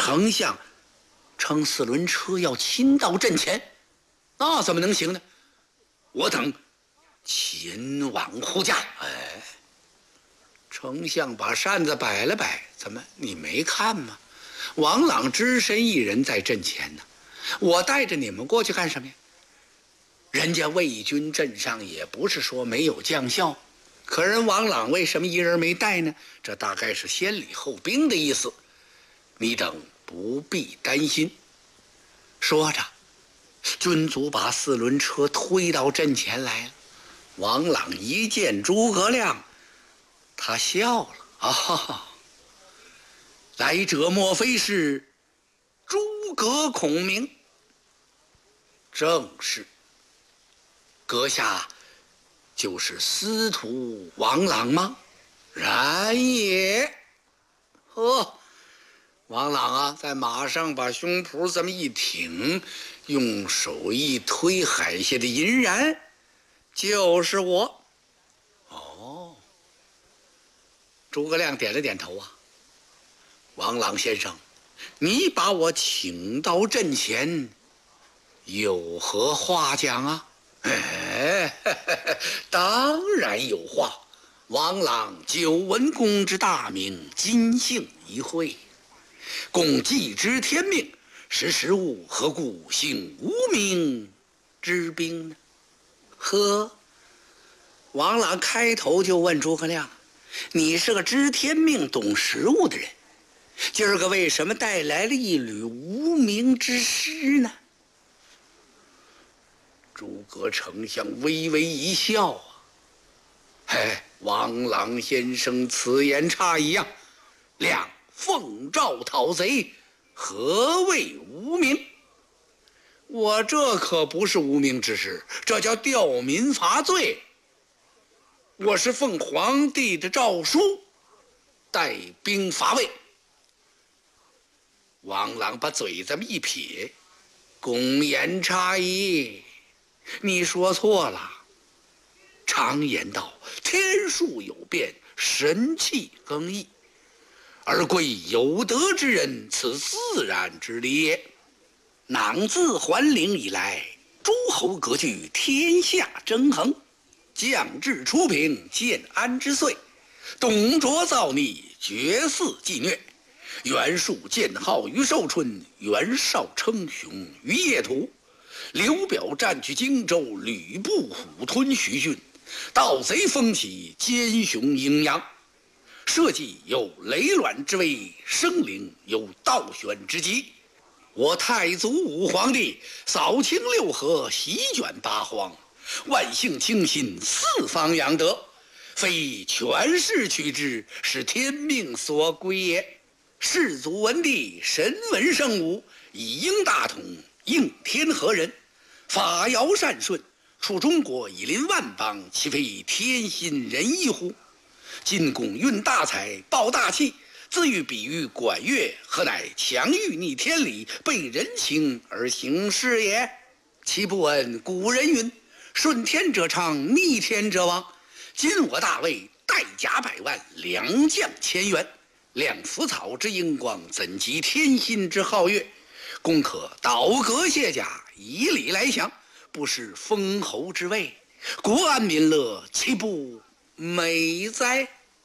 丞相乘4轮车要亲到阵前，那怎么能行呢？我等前往护驾。丞相把扇子摆了摆，怎么你没看吗？王朗只身一人在阵前呢，我带着你们过去干什么呀？人家魏军阵上也不是说没有将校，可人王朗为什么一人没带呢？这大概是先礼后兵的意思，你等不必担心。说着，军卒把4轮车推到阵前来了。王朗一见诸葛亮，他笑了，来者莫非是诸葛孔明？正是，阁下就是司徒王朗吗？然也。王朗啊，在马上把胸脯这么一挺，用手一推海下的银髯，就是我。诸葛亮点了点头啊。王朗先生，你把我请到阵前，有何话讲啊？当然有话。王朗久闻公之大名，今幸一会。公既知天命，识时务，何故兴无名之兵呢？王朗开头就问诸葛亮，你是个知天命懂时务的人，今儿个为什么带来了一缕无名之师呢？诸葛丞相微微一笑啊，王朗先生此言差矣啊！亮奉诏讨贼，何谓无名？我这可不是无名之师，这叫吊民伐罪。我是奉皇帝的诏书，带兵伐魏。王朗把嘴这么一撇，公言差矣，你说错了。常言道，天数有变，神气更易，而贵有德之人，此自然之理也。囊自还陵以来，诸侯割据，天下争衡，将至初平，建安之岁，董卓造逆，绝嗣继虐，袁术建号于寿春，袁绍称雄于邺土，刘表占据荆州，吕布虎吞徐郡，盗贼风起，奸雄阴阳，社稷有雷卵之危，生灵有倒悬之机。我太祖武皇帝扫清六合，席卷八荒，万姓清心，四方养德，非权势取之，是天命所归也。世祖文帝神文圣武，以应大统，应天何人，法尧善顺，处中国以临万邦，岂非天心仁义乎？今公运大财，抱大器，自欲比喻管乐，何乃强欲逆天理，背人情而行事也？岂不闻古人云：顺天者昌，逆天者亡。今我大魏，带甲100万，良将1000员，量腐草之荧光，怎及天心之皓月？公可倒戈卸甲，以礼来降，不失封侯之位，国安民乐，岂不美哉？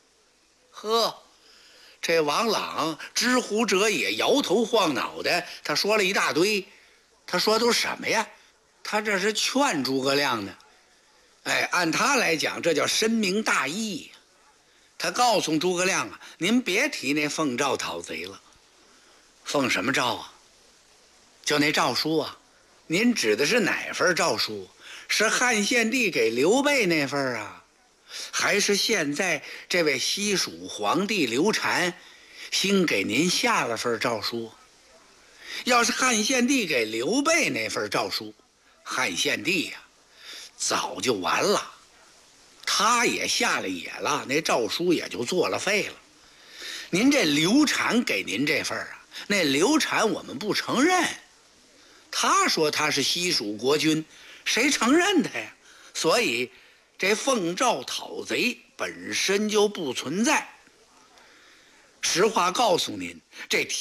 这王朗知乎者也，摇头晃脑的，他说了一大堆。他说都是什么呀？他这是劝诸葛亮呢。按他来讲，这叫深明大义。他告诉诸葛亮啊，您别提那奉诏讨贼了。奉什么诏啊？就那诏书啊。您指的是哪份诏书？是汉献帝给刘备那份啊，还是现在这位西蜀皇帝刘禅新给您下了份诏书？要是汉献帝给刘备那份诏书，汉献帝呀，早就完了，他也下了野了，那诏书也就作了废了。您这刘禅给您这份啊，那刘禅我们不承认，他说他是西蜀国君，谁承认他呀？所以这奉诏讨贼本身就不存在。实话告诉您，这